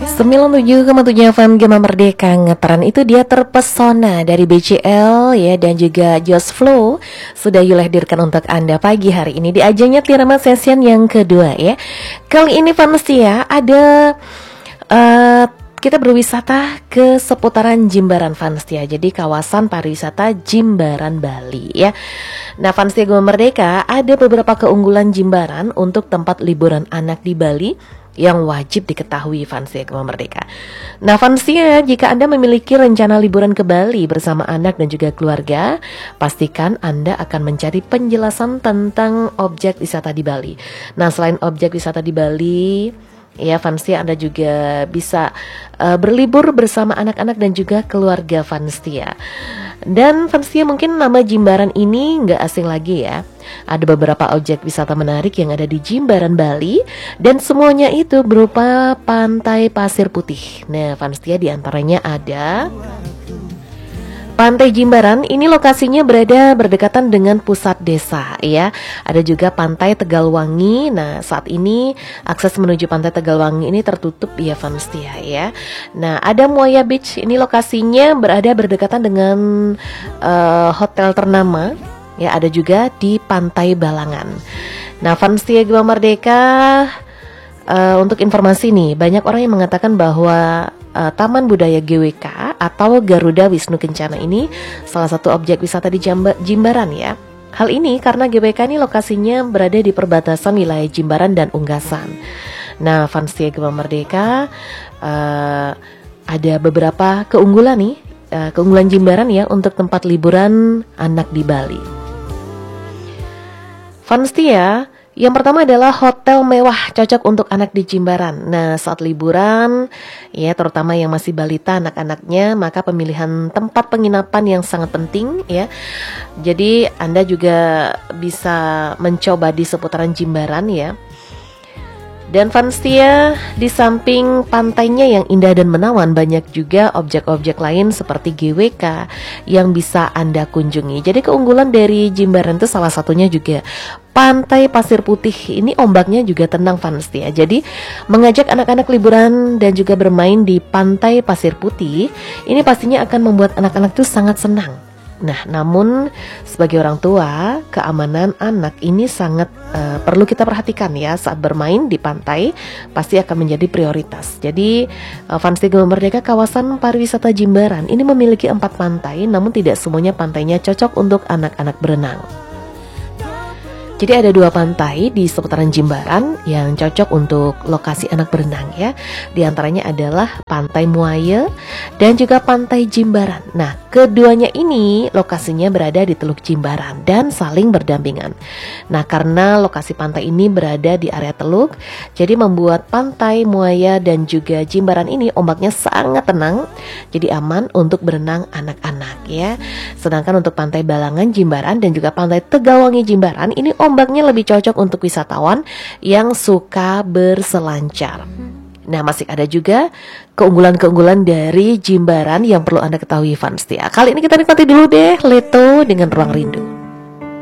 97,7 FM Gema Merdeka Ngetren itu dia terpesona dari BCL ya, dan juga Just Flow sudah Yul hadirkan untuk Anda pagi hari ini di ajangnya Tirama Session yang kedua ya. Kali ini Vansia ada kita berwisata ke seputaran Jimbaran Vansia, jadi kawasan pariwisata Jimbaran Bali ya. Nah, Vansia Gema Merdeka ada beberapa keunggulan Jimbaran untuk tempat liburan anak di Bali yang wajib diketahui Vansia Gema Merdeka. Nah, Vansia, jika Anda memiliki rencana liburan ke Bali bersama anak dan juga keluarga, pastikan Anda akan mencari penjelasan tentang objek wisata di Bali. Nah, selain objek wisata di Bali, ya Vansia, Anda juga bisa berlibur bersama anak-anak dan juga keluarga Vansia. Dan Vansia, mungkin nama Jimbaran ini nggak asing lagi ya. Ada beberapa objek wisata menarik yang ada di Jimbaran Bali, dan semuanya itu berupa pantai pasir putih. Nah, Vansia, diantaranya ada Pantai Jimbaran. Ini lokasinya berada berdekatan dengan pusat desa ya. Ada juga Pantai Tegalwangi. Nah, saat ini akses menuju Pantai Tegalwangi ini tertutup ya Vansia ya. Nah, ada Muaya Beach. Ini lokasinya berada berdekatan dengan hotel ternama ya. Ada juga di Pantai Balangan. Nah, Vansia Gema Merdeka, untuk informasi nih, banyak orang yang mengatakan bahwa Taman Budaya GWK atau Garuda Wisnu Kencana ini salah satu objek wisata di Jimbaran ya. Hal ini karena GWK ini lokasinya berada di perbatasan wilayah Jimbaran dan Unggasan. Nah, Vansia Gema Merdeka ada beberapa keunggulan nih, keunggulan Jimbaran ya untuk tempat liburan anak di Bali. Vansia, yang pertama adalah hotel mewah cocok untuk anak di Jimbaran. Nah, saat liburan ya, terutama yang masih balita anak-anaknya, maka pemilihan tempat penginapan yang sangat penting ya. Jadi Anda juga bisa mencoba di seputaran Jimbaran ya. Dan Vansia, di samping pantainya yang indah dan menawan, banyak juga objek-objek lain seperti GWK yang bisa Anda kunjungi. Jadi keunggulan dari Jimbaran itu salah satunya juga Pantai Pasir Putih. Ini ombaknya juga tenang Vansia. Jadi mengajak anak-anak liburan dan juga bermain di Pantai Pasir Putih, ini pastinya akan membuat anak-anak itu sangat senang. Nah, namun sebagai orang tua, keamanan anak ini sangat perlu kita perhatikan ya. Saat bermain di pantai pasti akan menjadi prioritas. Jadi Vansia Gema Merdeka kawasan pariwisata Jimbaran ini memiliki 4 pantai, namun tidak semuanya pantainya cocok untuk anak-anak berenang. Jadi ada 2 pantai di seputaran Jimbaran yang cocok untuk lokasi anak berenang ya. Di antaranya adalah Pantai Muaya dan juga Pantai Jimbaran. Nah, keduanya ini lokasinya berada di Teluk Jimbaran dan saling berdampingan. Nah, karena lokasi pantai ini berada di area teluk, jadi membuat Pantai Muaya dan juga Jimbaran ini ombaknya sangat tenang, jadi aman untuk berenang anak-anak ya. Sedangkan untuk Pantai Balangan Jimbaran dan juga Pantai Tegalwangi Jimbaran ini ombaknya lebih cocok untuk wisatawan yang suka berselancar. Nah, masih ada juga keunggulan-keunggulan dari Jimbaran yang perlu Anda ketahui Vansia. Kali ini kita nikmati dulu deh Leto dengan Ruang Rindu.